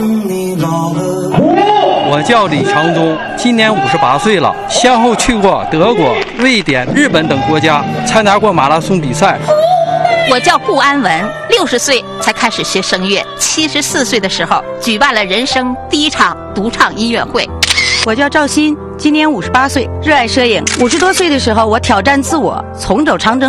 我叫李长忠，今年58岁了，先后去过德国、瑞典、日本等国家，参加过马拉松比赛。 我叫顾安文，60岁才开始学声乐，74岁的时候举办了人生第一场独唱音乐会。 我叫赵鑫，今年58岁，热爱摄影。50多岁的时候，我挑战自我，重走长征。